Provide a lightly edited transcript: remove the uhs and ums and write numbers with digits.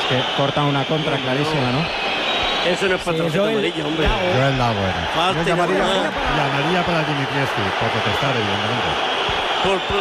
Que corta una contra clarísima, ¿no? Eso no es para tarjeta amarilla, hombre. Joel Lauer. Falta Y amarilla nada más. para Dimitrievski, por protestar, evidentemente. Por